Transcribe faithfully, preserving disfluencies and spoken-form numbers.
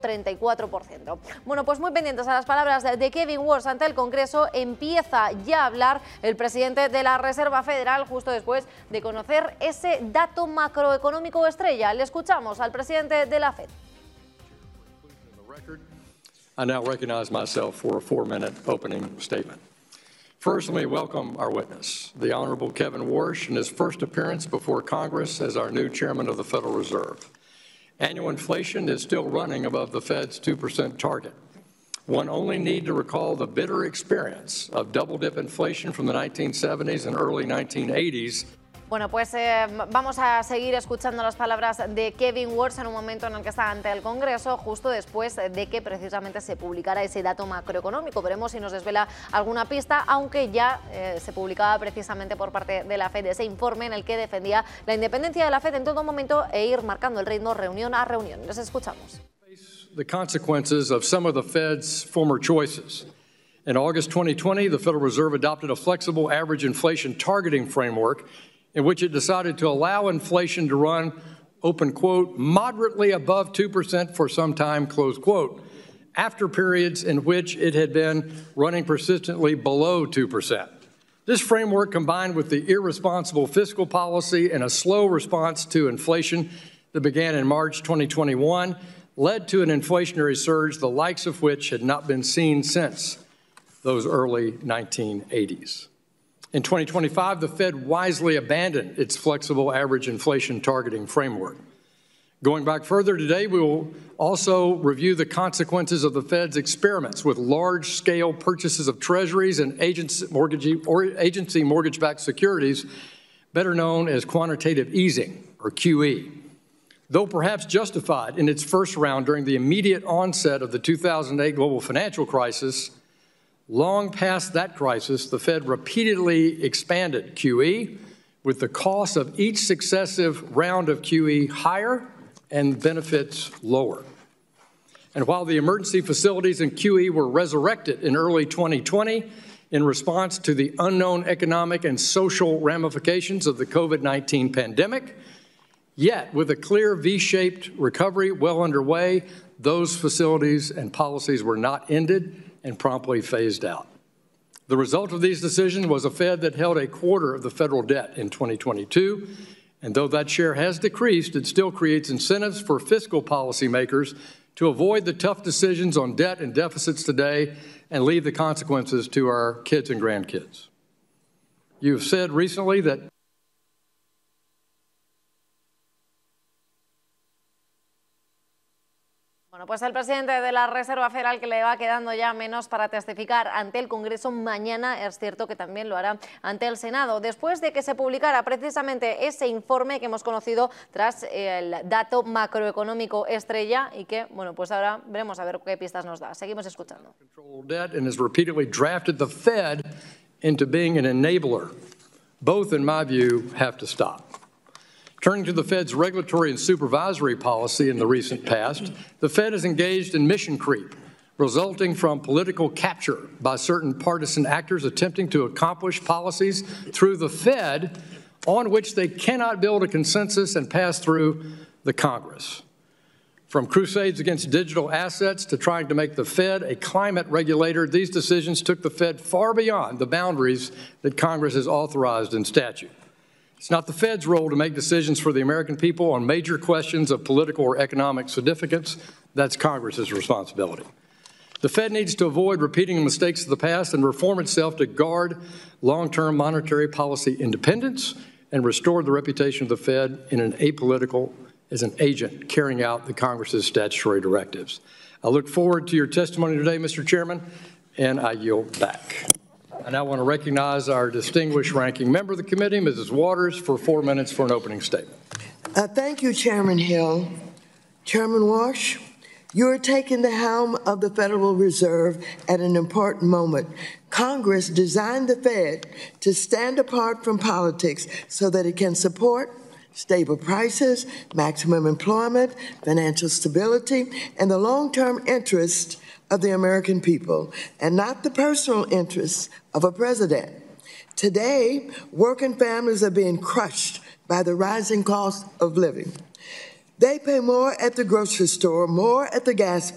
treinta y cuatro por ciento. Bueno, pues muy pendientes a las palabras de Kevin Warsh ante el Congreso. Empieza ya a hablar el presidente de la Reserva Federal justo después de conocer ese dato macroeconómico estrella. Le escuchamos al presidente de la Fed. I now recognize myself for a four-minute opening statement. First, let me welcome our witness, the Honorable Kevin Warsh, in his first appearance before Congress as our new chairman of the Federal Reserve. Annual inflation is still running above the Fed's two percent target. One only need to recall the bitter experience of double-dip inflation from the nineteen seventies and early nineteen eighties. Bueno, pues eh, vamos a seguir escuchando las palabras de Kevin Warsh en un momento en el que está ante el Congreso, justo después de que precisamente se publicara ese dato macroeconómico. Veremos si nos desvela alguna pista, aunque ya eh, se publicaba precisamente por parte de la Fed ese informe en el que defendía la independencia de la Fed en todo momento e ir marcando el ritmo reunión a reunión. Les escuchamos. The consequences of some of the Fed's former choices. In August twenty twenty, the Federal Reserve adopted a flexible average inflation targeting framework in which it decided to allow inflation to run, open quote, moderately above two percent for some time, close quote, after periods in which it had been running persistently below two percent. This framework, combined with the irresponsible fiscal policy and a slow response to inflation that began in March twenty twenty-one, led to an inflationary surge the likes of which had not been seen since those early nineteen eighties. In twenty twenty-five, the Fed wisely abandoned its flexible average inflation targeting framework. Going back further today, we will also review the consequences of the Fed's experiments with large-scale purchases of treasuries and agency mortgage, or agency mortgage-backed securities, better known as quantitative easing, or Q E. Though perhaps justified in its first round during the immediate onset of the two thousand eight global financial crisis, long past that crisis, the Fed repeatedly expanded Q E, with the cost of each successive round of Q E higher and benefits lower. And while the emergency facilities in Q E were resurrected in early twenty twenty in response to the unknown economic and social ramifications of the COVID nineteen pandemic, yet with a clear V-shaped recovery well underway, those facilities and policies were not ended and promptly phased out. The result of these decisions was a Fed that held a quarter of the federal debt in twenty twenty-two, and though that share has decreased, it still creates incentives for fiscal policymakers to avoid the tough decisions on debt and deficits today and leave the consequences to our kids and grandkids. You've said recently that Bueno, pues el presidente de la Reserva Federal, que le va quedando ya menos para testificar ante el Congreso mañana, es cierto que también lo hará ante el Senado, después de que se publicara precisamente ese informe que hemos conocido tras el dato macroeconómico estrella y que, bueno, pues ahora veremos a ver qué pistas nos da. Seguimos escuchando. And has repeatedly drafted the Fed into being an enabler. Both, in my view, have to stop. Turning to the Fed's regulatory and supervisory policy in the recent past, the Fed has engaged in mission creep, resulting from political capture by certain partisan actors attempting to accomplish policies through the Fed on which they cannot build a consensus and pass through the Congress. From crusades against digital assets to trying to make the Fed a climate regulator, these decisions took the Fed far beyond the boundaries that Congress has authorized in statute. It's not the Fed's role to make decisions for the American people on major questions of political or economic significance. That's Congress's responsibility. The Fed needs to avoid repeating the mistakes of the past and reform itself to guard long-term monetary policy independence and restore the reputation of the Fed in an apolitical as an agent carrying out the Congress's statutory directives. I look forward to your testimony today, Mister Chairman, and I yield back. I now want to recognize our distinguished ranking member of the committee, Missus Waters, for four minutes for an opening statement. Uh, thank you, Chairman Hill. Chairman Warsh, you are taking the helm of the Federal Reserve at an important moment. Congress designed the Fed to stand apart from politics so that it can support stable prices, maximum employment, financial stability, and the long-term interests of the American people, and not the personal interests of a president. Today, working families are being crushed by the rising cost of living. They pay more at the grocery store, more at the gas